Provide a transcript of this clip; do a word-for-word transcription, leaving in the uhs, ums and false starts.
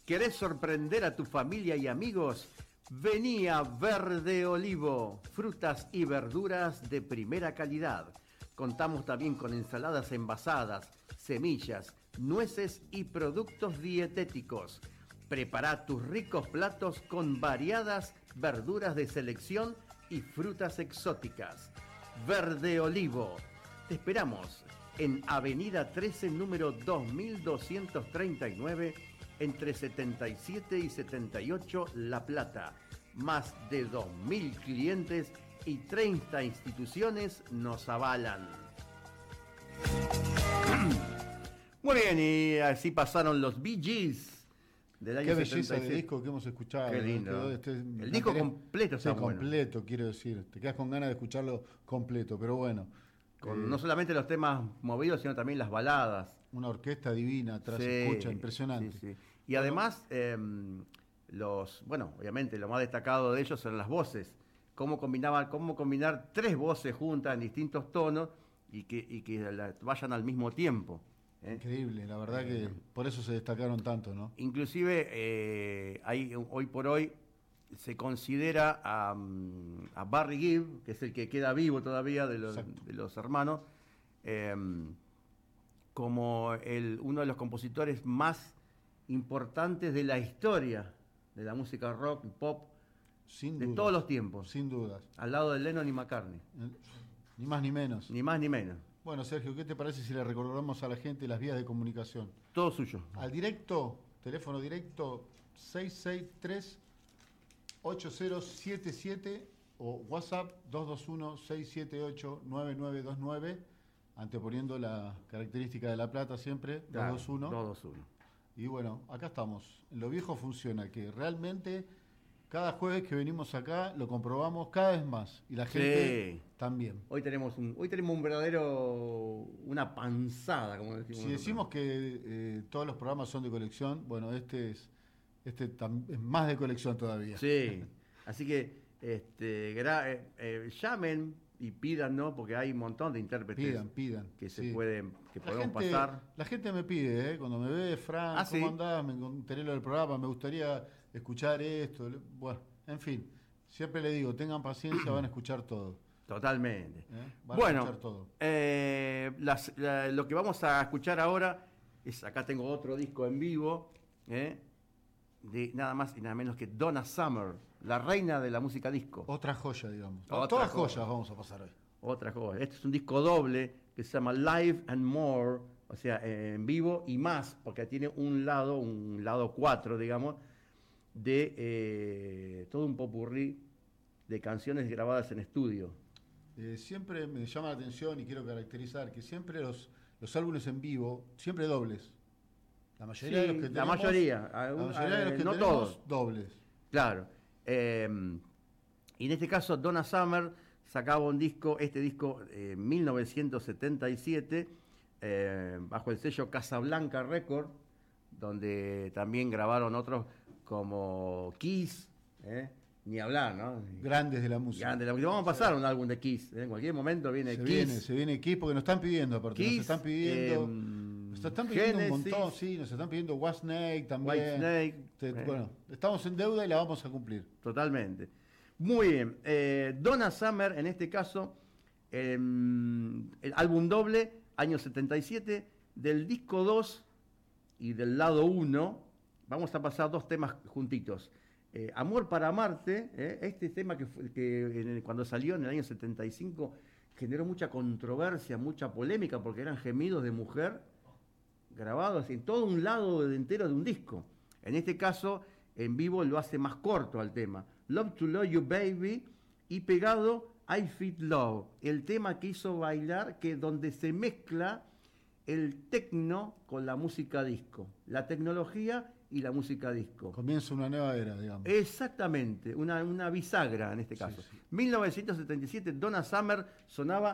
¿Querés sorprender a tu familia y amigos? Vení a Verde Olivo, frutas y verduras de primera calidad. Contamos también con ensaladas envasadas, semillas, nueces y productos dietéticos. Prepara tus ricos platos con variadas verduras de selección y frutas exóticas. Verde Olivo. Te esperamos en Avenida trece, número dos mil doscientos treinta y nueve, entre setenta y siete y setenta y ocho, La Plata. Más de dos mil clientes y treinta instituciones nos avalan. Muy bien, y así pasaron los Bee Gees del año Qué belleza setenta y siete. de disco que hemos escuchado. Qué lindo. Quedó este- El disco mantenés- completo está sí, bueno. completo, quiero decir. Te quedas con ganas de escucharlo completo, pero bueno. Con eh, no solamente los temas movidos, sino también las baladas. Una orquesta divina atrás, Sí, se escucha, impresionante. sí, sí. Y además, eh, los, bueno, obviamente lo más destacado de ellos son las voces. Cómo combinaban, cómo combinar tres voces juntas en distintos tonos y que, y que la- vayan al mismo tiempo. ¿eh? Increíble, la verdad que por eso se destacaron tanto, ¿no? Inclusive, eh, hay, hoy por hoy se considera a, mm, a Barry Gibb, que es el que queda vivo todavía de los, Exacto. de los hermanos, eh, como el, uno de los compositores más importantes de la historia de la música rock y pop Sin de dudas, todos los tiempos, Sin dudas. al lado de Lennon y McCartney, Eh, Ni más ni menos. ni más ni menos. Bueno, Sergio, ¿qué te parece si le recordamos a la gente las vías de comunicación? Todo suyo. Al directo, teléfono directo seis seis tres, ocho cero siete siete o WhatsApp dos dos uno, seis siete ocho, nueve nueve dos nueve, anteponiendo la característica de La Plata siempre, Claro, dos dos uno. dos dos uno. Y bueno, acá estamos. Lo viejo funciona, que realmente cada jueves que venimos acá lo comprobamos cada vez más. Y la gente Sí. también. Hoy tenemos un, hoy tenemos un verdadero, una panzada, como decimos. Si nosotros. decimos que eh, todos los programas son de colección, bueno, este es este tam- es más de colección todavía. Sí, así que este, gra- eh, eh, llamen y pidan, ¿no? Porque hay un montón de intérpretes Pidan, pidan. que se sí. pueden, que La podemos gente, pasar. la gente me pide, ¿eh? Cuando me ve, Fran, Ah, ¿cómo ¿sí? andás? Me enteré lo del programa, me gustaría escuchar esto. Le- Bueno, en fin, siempre le digo, tengan paciencia, van a escuchar todo. Totalmente. ¿eh? Van a Bueno, escuchar todo. eh, las- la- lo que vamos a escuchar ahora es, acá tengo otro disco en vivo, ¿eh? De nada más y nada menos que Donna Summer, la reina de la música disco. Otra joya, digamos. Otra Todas joya. joyas vamos a pasar hoy. Otra cosa. Este es un disco doble que se llama Live and More, o sea, en vivo y más, porque tiene un lado, un lado cuatro, digamos, de eh, todo un popurrí de canciones grabadas en estudio. Eh, siempre me llama la atención y quiero caracterizar que siempre los, los álbumes en vivo, siempre dobles. La mayoría Sí, de los que la tenemos, mayoría, la algún- mayoría de los eh, que no tenemos, todos. dobles. Claro. Eh, y en este caso, Donna Summer sacaba un disco, este disco en mil novecientos setenta y siete, eh, bajo el sello Casablanca Record, donde también grabaron otros como Kiss, ¿eh? Ni hablar, ¿no? Grandes de la música. Grande, la- Vamos a pasar un álbum de Kiss, ¿eh? En cualquier momento viene Se Kiss. viene, se viene Kiss porque nos están pidiendo, aparte. Kiss, nos están pidiendo. eh, nos están pidiendo Genesis, un montón, sí, nos están pidiendo Whitesnake también. Whitesnake, Te- eh. Bueno, estamos en deuda y la vamos a cumplir. Totalmente. Muy bien. Eh, Donna Summer, en este caso, eh, el álbum doble, año setenta y siete, del disco dos y del lado uno, vamos a pasar dos temas juntitos. Eh, Amor para amarte, eh, este tema que, fue- que en el- cuando salió en el año setenta y cinco generó mucha controversia, mucha polémica, porque eran gemidos de mujer grabados en todo un lado de- entero de un disco. En este caso, en vivo lo hace más corto al tema. Love to Love You Baby y pegado I Feel Love, el tema que hizo bailar, que donde se mezcla el tecno con la música disco, la tecnología y la música disco. Comienza una nueva era, digamos. Exactamente, una, una bisagra en este caso. Sí, sí. mil novecientos setenta y siete, Donna Summer sonaba